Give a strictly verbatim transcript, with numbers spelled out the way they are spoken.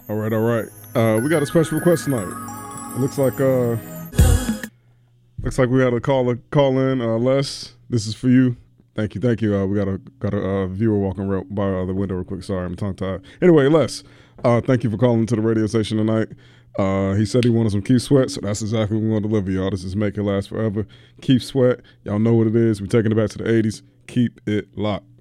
All right, all right. Uh, we got a special request tonight. It looks like uh, looks like we had a call call in. Uh, Les, this is for you. Thank you, thank you. Uh, we got a got a uh, viewer walking real, by uh, the window real quick. Sorry, I'm tongue tied. Anyway, Les, uh, thank you for calling to the radio station tonight. Uh, he said he wanted some Keith Sweat, so that's exactly what we want to deliver, y'all. This is Make It Last Forever. Keith Sweat, y'all know what it is. We're taking it back to the eighties. Keep it locked.